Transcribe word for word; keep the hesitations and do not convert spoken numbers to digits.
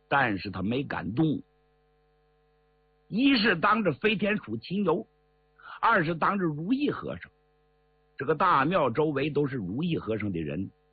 但是他没敢动。一是当着飞天鼠秦游，二是当着如意和尚。这个大庙周围都是如意和尚的人，